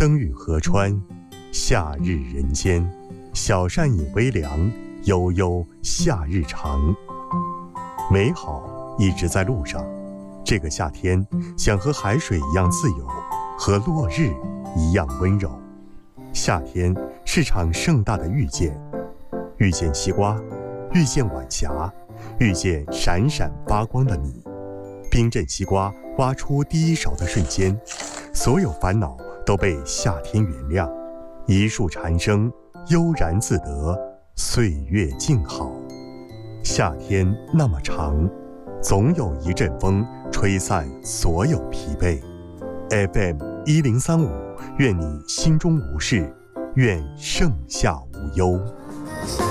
灯雨河川，夏日人间。小扇饮微凉，悠悠夏日长。美好一直在路上，这个夏天想和海水一样自由，和落日一样温柔。夏天是场盛大的遇见，遇见西瓜，遇见晚霞，遇见闪闪发光的你。冰镇西瓜挖出第一勺的瞬间，所有烦恼都被夏天原谅。一树蝉声，悠然自得，岁月静好。夏天那么长，总有一阵风吹散所有疲惫。FM1035，愿你心中无事，愿盛夏无忧。